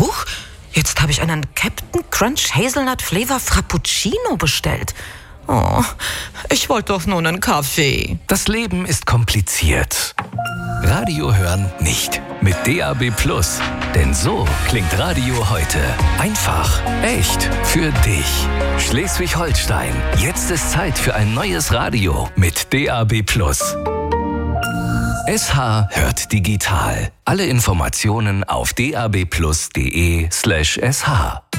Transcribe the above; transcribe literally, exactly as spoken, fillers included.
Huch, jetzt habe ich einen Captain Crunch Hazelnut Flavor Frappuccino bestellt. Oh, ich wollte doch nur einen Kaffee. Das Leben ist kompliziert. Radio hören nicht. Mit D A B Plus. Denn so klingt Radio heute. Einfach, echt, für dich. Schleswig-Holstein. Jetzt ist Zeit für ein neues Radio mit D A B Plus. S H hört digital. Alle Informationen auf d a b plus punkt d e slash s h.